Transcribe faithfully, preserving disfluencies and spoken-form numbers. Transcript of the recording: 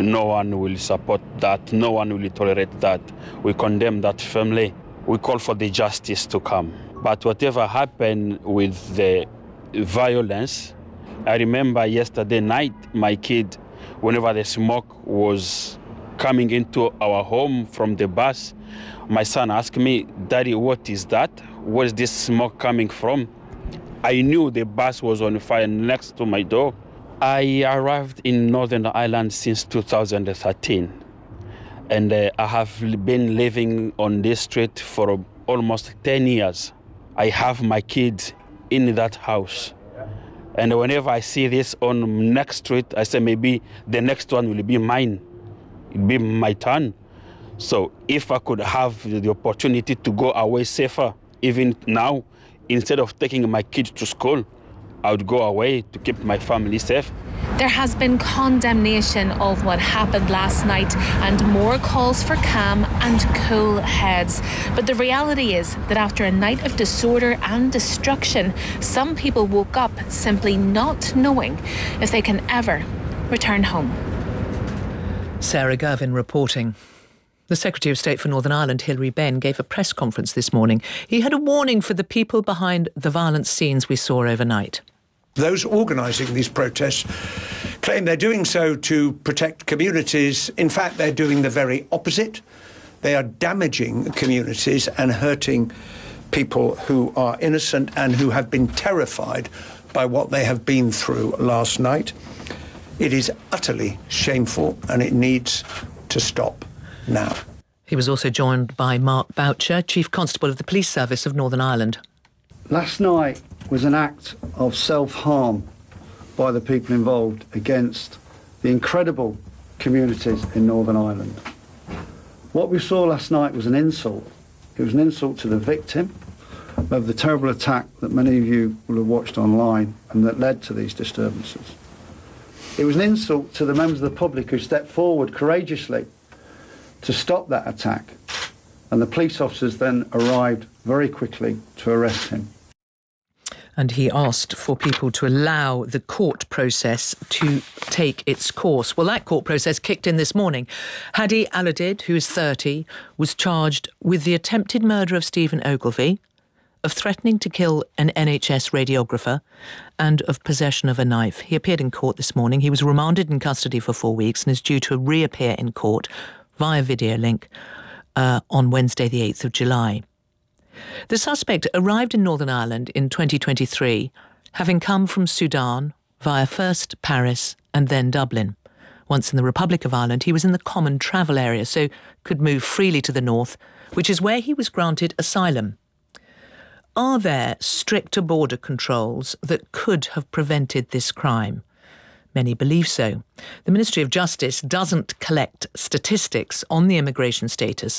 No one will support that. No one will tolerate that. We condemn that firmly. We call for the justice to come. But whatever happened with the violence, I remember yesterday night, my kid, whenever the smoke was coming into our home from the bus, my son asked me, "Daddy, what is that? Where is this smoke coming from?" I knew the bus was on fire next to my door. I arrived in Northern Ireland since two thousand thirteen, and uh, I have been living on this street for almost ten years. I have my kids in that house. And whenever I see this on next street, I say maybe the next one will be mine. It'll be my turn. So if I could have the opportunity to go away safer, even now, instead of taking my kids to school, I would go away to keep my family safe. There has been condemnation of what happened last night and more calls for calm and cool heads. But the reality is that after a night of disorder and destruction, some people woke up simply not knowing if they can ever return home. Sarah Gervin reporting. The Secretary of State for Northern Ireland, Hilary Benn, gave a press conference this morning. He had a warning for the people behind the violent scenes we saw overnight. Those organising these protests claim they're doing so to protect communities. In fact, they're doing the very opposite. They are damaging communities and hurting people who are innocent and who have been terrified by what they have been through last night. It is utterly shameful and it needs to stop now. He was also joined by Mark Boucher, Chief Constable of the Police Service of Northern Ireland. Last night was an act of self-harm by the people involved against the incredible communities in Northern Ireland. What we saw last night was an insult. It was an insult to the victim of the terrible attack that many of you will have watched online and that led to these disturbances. It was an insult to the members of the public who stepped forward courageously to stop that attack, and the police officers then arrived very quickly to arrest him. And he asked for people to allow the court process to take its course. Well, that court process kicked in this morning. Hadi Aladid, who is thirty, was charged with the attempted murder of Stephen Ogilvie, of threatening to kill an N H S radiographer, and of possession of a knife. He appeared in court this morning. He was remanded in custody for four weeks and is due to reappear in court via video link uh, on Wednesday the eighth of July. The suspect arrived in Northern Ireland in twenty twenty-three, having come from Sudan via first Paris and then Dublin. Once in the Republic of Ireland, he was in the common travel area, so could move freely to the north, which is where he was granted asylum. Are there stricter border controls that could have prevented this crime? Many believe so. The Ministry of Justice doesn't collect statistics on the immigration status